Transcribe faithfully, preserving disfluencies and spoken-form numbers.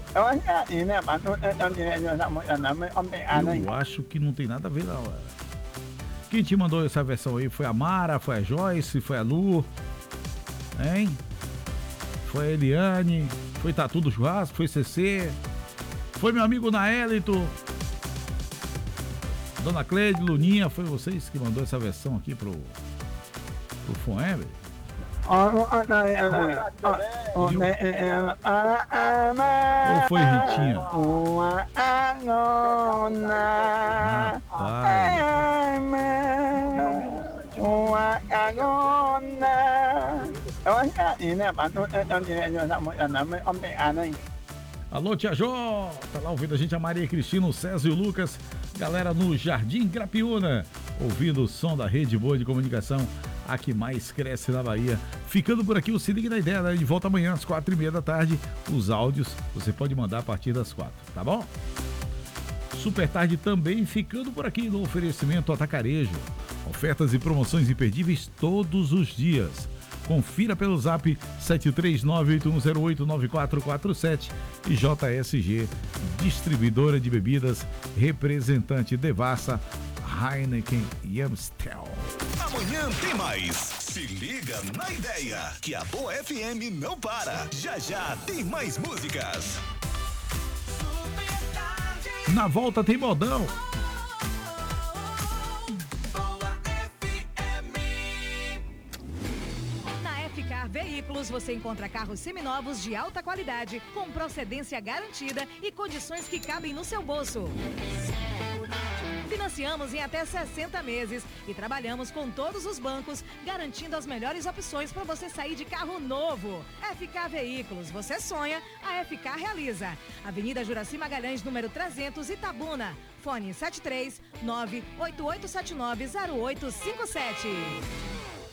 Eu acho que é assim, né? Mas não tem tanto direito de usar música não, mas obrigado, hein? Eu acho que não tem nada a ver não. Quem te mandou essa versão aí? Foi a Mara, foi a Joyce, foi a Lu, hein? Foi a Eliane, foi Tatu do Churrasco, foi C C, foi meu amigo Naelito, Dona Cleide, Luninha, foi vocês que mandou essa versão aqui pro, pro Foembre? Ou foi Ritinha? Rapaz. Uma agona. Eu acho que é assim, né? Mas não tem tanto direito de usar música não, mas obrigado, hein? Alô, Tia Jó, tá lá ouvindo a gente, a Maria Cristina, o César e o Lucas, galera no Jardim Grapiúna, ouvindo o som da Rede Boa de Comunicação, a que mais cresce na Bahia. Ficando por aqui, o Se Liga na Ideia, né? De volta amanhã às quatro e meia da tarde, os áudios você pode mandar a partir das quatro, tá bom? Super Tarde também ficando por aqui no oferecimento Atacarejo, ofertas e promoções imperdíveis todos os dias. Confira pelo zap sete três nove oito um zero oito nove quatro quatro sete e J S G, distribuidora de bebidas, representante Devassa, Heineken e Amstel. Amanhã tem mais. Se liga na ideia, que a Boa F M não para. Já já tem mais músicas. Na volta tem modão. Veículos, você encontra carros seminovos de alta qualidade, com procedência garantida e condições que cabem no seu bolso. Financiamos em até sessenta meses e trabalhamos com todos os bancos, garantindo as melhores opções para você sair de carro novo. F K Veículos, você sonha, a F K realiza. Avenida Juraci Magalhães, número trezentos, Itabuna. Fone sete três nove oito oito sete nove zero oito cinco sete.